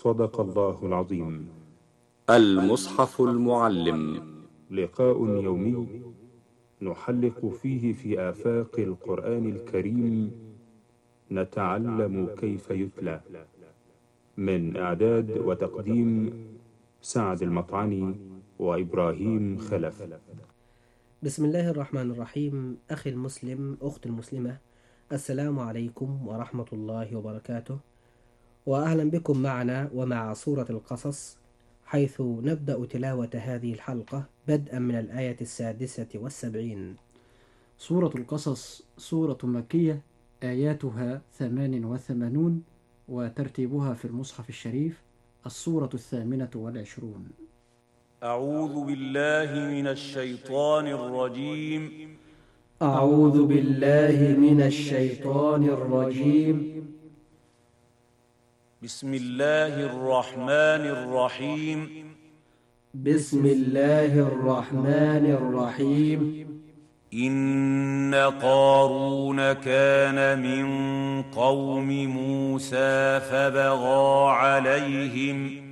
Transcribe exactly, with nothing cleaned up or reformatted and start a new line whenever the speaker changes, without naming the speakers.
صدق الله العظيم.
المصحف المعلم،
لقاء يومي نحلق فيه في آفاق القرآن الكريم، نتعلم كيف يتلى. من إعداد وتقديم سعد المطعني وإبراهيم خلف.
بسم الله الرحمن الرحيم. أخي المسلم، أخت المسلمة، السلام عليكم ورحمة الله وبركاته، وأهلا بكم معنا ومع سورة القصص، حيث نبدأ تلاوة هذه الحلقة بدءا من الآية السادسة والسبعين.
سورة القصص سورة مكية، آياتها ثمان وثمانون، وترتيبها في المصحف الشريف السورة الثامنة والعشرون.
أعوذ بالله من الشيطان الرجيم.
أعوذ بالله من الشيطان الرجيم.
بسم الله الرحمن الرحيم.
بسم الله الرحمن الرحيم.
إن قارون كان من قوم موسى فبغى عليهم